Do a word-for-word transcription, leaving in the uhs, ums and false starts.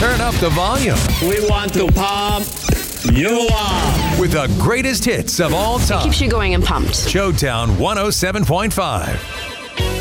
turn up the volume. We want to pump you up with the greatest hits of all time. Keeps you going and pumped. Showtown one oh seven point five.